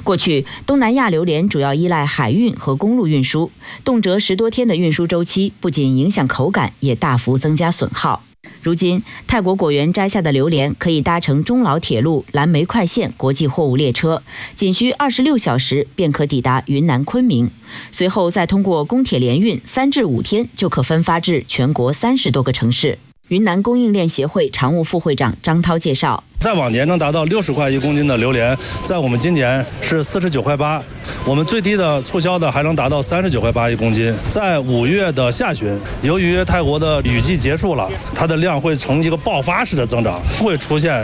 过去，东南亚榴莲主要依赖海运和公路运输，动辄10多天的运输周期，不仅影响口感，也大幅增加损耗。如今，泰国果园摘下的榴莲可以搭乘中老铁路蓝莓快线国际货物列车，仅需26小时便可抵达云南昆明，随后再通过公铁联运，3至5天就可分发至全国30多个城市。云南供应链协会常务副会长张涛介绍， 在往年能达到60块1公斤的榴莲，在我们今年是49块8，我们最低的促销的还能达到39块81公斤。在5月的下旬，由于泰国的雨季结束了，它的量会呈一个爆发式的增长，会出现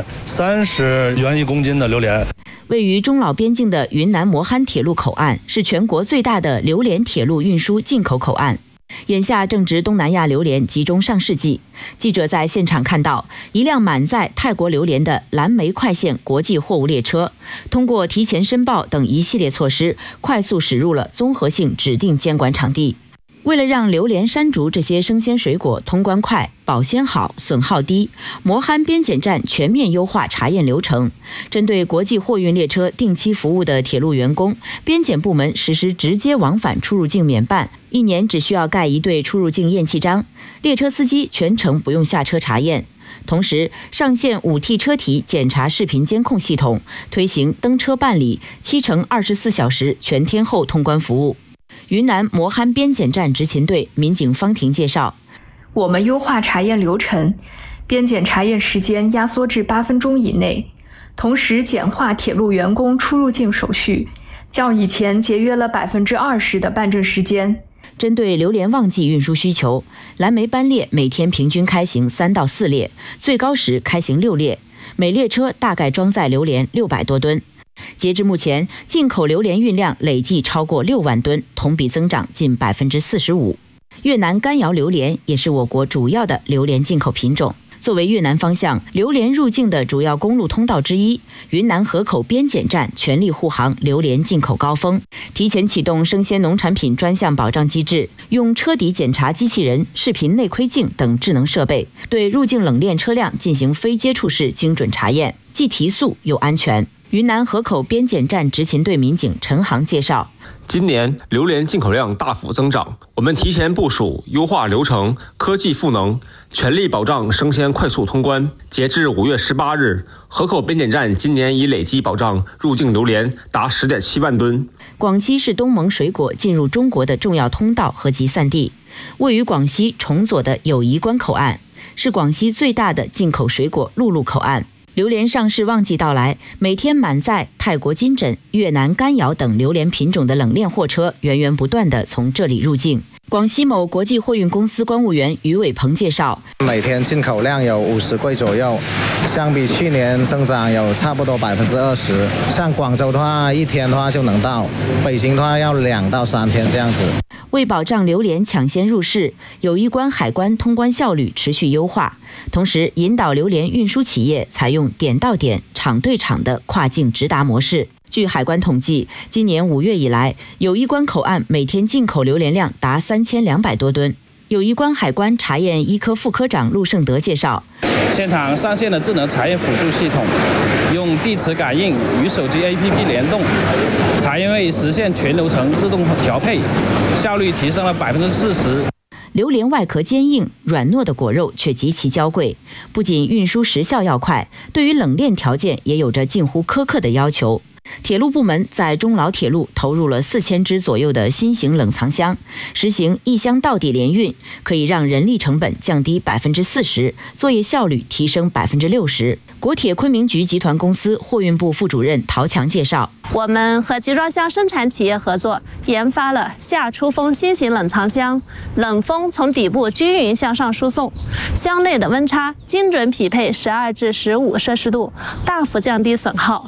30元1公斤的榴莲。 位于中老边境的云南磨憨铁路口岸是全国最大的榴莲铁路运输进口口岸。眼下正值东南亚榴莲集中上市季，记者在现场看到一辆满载泰国榴莲的蓝莓快线国际货物列车，通过提前申报等一系列措施，快速驶入了综合性指定监管场地。为了让榴莲、山竹这些生鲜水果通关快、保鲜好、损耗低，磨憨边检站全面优化查验流程，针对国际货运列车定期服务的铁路员工，边检部门实施直接往返出入境免办，1年只需要盖1对出入境验气章，列车司机全程不用下车查验。同时，上线5T 车体检查视频监控系统，推行登车办理7乘24小时全天候通关服务。云南磨憨边检站执勤队民警方婷介绍， 我们优化查验流程，边检查验时间压缩至8分钟以内，同时简化铁路员工出入境手续，较以前节约了20%的办证时间。 针对榴莲旺季运输需求，蓝莓班列每天平均开行3到4列，最高时开行6列，每列车大概装载榴莲600多吨。截至目前，进口榴莲运量累计超过6万吨，同比增长近45%。越南干瑶榴莲也是我国主要的榴莲进口品种。作为越南方向榴莲入境的主要公路通道之一，云南河口边检站全力护航榴莲进口高峰，提前启动生鲜农产品专项保障机制，用车底检查机器人、视频内窥镜等智能设备，对入境冷链车辆进行非接触式精准查验，既提速又安全。云南河口边检站执勤队民警陈航介绍， 今年榴莲进口量大幅增长，我们提前部署、优化流程、科技赋能，全力保障生鲜快速通关。截至5月18日，河口边检站今年已累计保障入境榴莲达10.7万吨。 广西是东盟水果进入中国的重要通道和集散地，位于广西崇左的友谊关口岸，是广西最大的进口水果陆路口岸。榴莲上市旺季到来，每天满载泰国金枕、越南干瑶等榴莲品种的冷链货车源源不断地从这里入境。广西某国际货运公司关务员于伟鹏介绍， 每天进口量有50柜左右，相比去年增长有差不多20%。像广州的话，1天的话就能到，北京的话要2到3天这样子。 为保障榴莲抢先入市，友谊关海关通关效率持续优化，同时引导榴莲运输企业采用点到点、厂对厂的跨境直达模式。据海关统计，今年5月以来，友谊关口岸每天进口榴莲量达3200多吨。友谊关海关查验一科副科长陆胜德介绍， 现场上线的智能查验辅助系统，用地磁感应与手机 APP 联动，查验位实现全流程自动调配，效率提升了40%。 榴莲外壳坚硬、软糯的果肉却极其娇贵，不仅运输时效要快，对于冷链条件也有着近乎苛刻的要求。铁路部门在中老铁路投入了4000只左右的新型冷藏箱，实行一箱到底联运，可以让人力成本降低40%，作业效率提升60%。国铁昆明局集团公司货运部副主任陶强介绍， 我们和集装箱生产企业合作，研发了下出风新型冷藏箱，冷风从底部均匀向上输送，箱内的温差精准匹配12至15摄氏度，大幅降低损耗。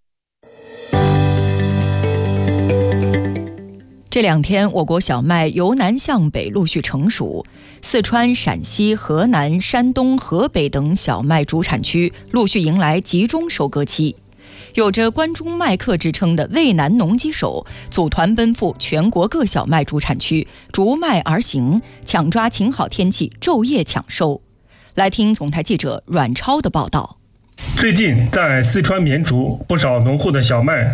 这2天，我国小麦由南向北陆续成熟，四川、陕西、河南、山东、河北等小麦主产区陆续迎来集中收割期。有着关中麦客之称的渭南农机手组团奔赴全国各小麦主产区，逐麦而行，抢抓晴好天气，昼夜抢收。来听总台记者阮超的报道。 最近，在四川绵竹，不少农户的小麦